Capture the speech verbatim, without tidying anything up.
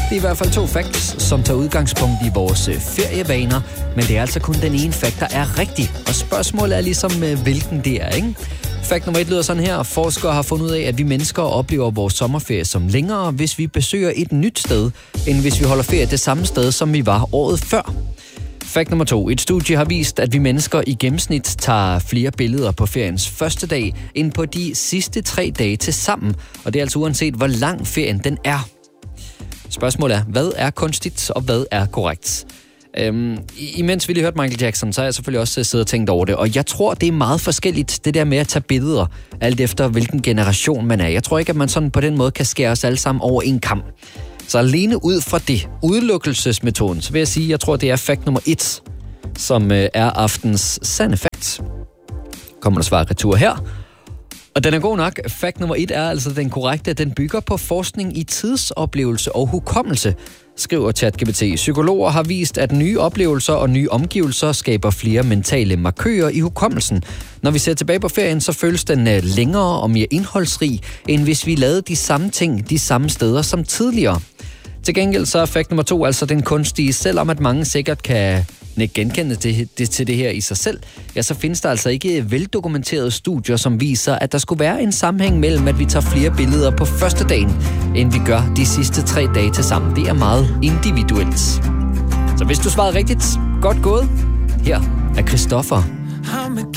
Det er i hvert fald to facts, som tager udgangspunkt i vores ferievaner, men det er altså kun den ene fact, der er rigtig. Og spørgsmålet er ligesom, hvilken det er, ikke? Fact nummer et lyder sådan her. Forskere har fundet ud af, at vi mennesker oplever vores sommerferie som længere, hvis vi besøger et nyt sted, end hvis vi holder ferie det samme sted, som vi var året før. Fact nummer to. Et studie har vist, at vi mennesker i gennemsnit tager flere billeder på feriens første dag, end på de sidste tre dage til sammen. Og det er altså uanset, hvor lang ferien den er. Spørgsmålet er, hvad er kunstigt, og hvad er korrekt? Øhm, imens vi lige hørte Michael Jackson, så har jeg selvfølgelig også siddet og tænkt over det. Og jeg tror, det er meget forskelligt, det der med at tage billeder, alt efter hvilken generation man er. Jeg tror ikke, at man sådan på den måde kan skære os alle sammen over en kam. Så alene ud fra det, udelukkelsesmetoden, så vil jeg sige, at jeg tror, det er fact nummer et, som øh, er aftens sande fact. Kommer der svar retur her. Og den er god nok. Fact nummer et er altså den korrekte. Den bygger på forskning i tidsoplevelse og hukommelse, skriver ChatGPT. Psykologer har vist, at nye oplevelser og nye omgivelser skaber flere mentale markører i hukommelsen. Når vi ser tilbage på ferien, så føles den længere og mere indholdsrig, end hvis vi lavede de samme ting de samme steder som tidligere. Til gengæld så er fact nummer to altså den kunstige. Selvom at mange sikkert kan genkende det, det til det her i sig selv, ja, så findes der altså ikke veldokumenterede studier, som viser, at der skulle være en sammenhæng mellem, at vi tager flere billeder på første dagen, end vi gør de sidste tre dage til sammen. Det er meget individuelt. Så hvis du svarede rigtigt, godt gået. Her er Christoffer.